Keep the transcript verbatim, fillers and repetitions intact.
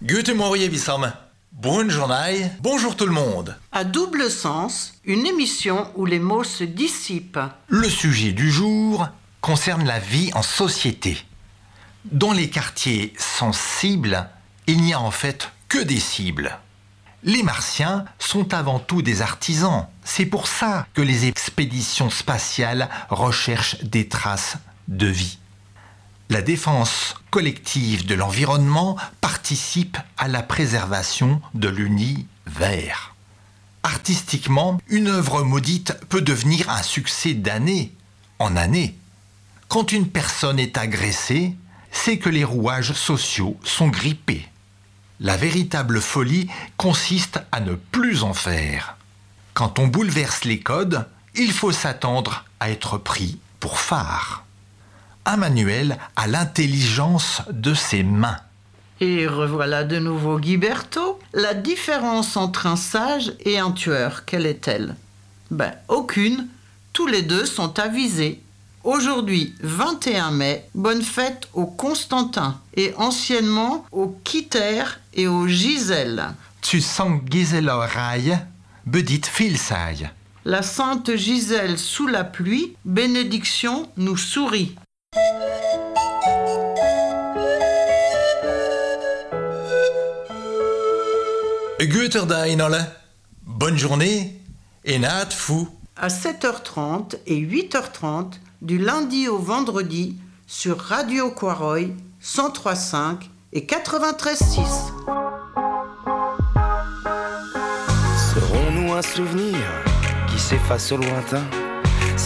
Guten Morgen, Wissam. Bonne journée, bonjour tout le monde. À double sens, une émission où les mots se dissipent. Le sujet du jour concerne la vie en société. Dans les quartiers sans cible, il n'y a en fait que des cibles. Les Martiens sont avant tout des artisans. C'est pour ça que les expéditions spatiales recherchent des traces de vie. La défense collective de l'environnement participe à la préservation de l'univers. Artistiquement, une œuvre maudite peut devenir un succès d'année en année. Quand une personne est agressée, c'est que les rouages sociaux sont grippés. La véritable folie consiste à ne plus en faire. Quand on bouleverse les codes, il faut s'attendre à être pris pour phare. Un manuel à l'intelligence de ses mains. Et revoilà de nouveau Guy Berthaud. La différence entre un sage et un tueur, quelle est-elle? Ben, aucune. Tous les deux sont avisés. Aujourd'hui, vingt et un mai, bonne fête au Constantin et anciennement au Kiter et au Gisèle. Tu sens Gisela Raille, bedit filsaille. La sainte Gisèle sous la pluie, bénédiction nous sourit. Guterdain, bonne journée et naat fou. À sept heures trente et huit heures trente, du lundi au vendredi, sur Radio Quaroy, cent trois virgule cinq et quatre-vingt-treize virgule six. Serons-nous un souvenir qui s'efface au lointain ?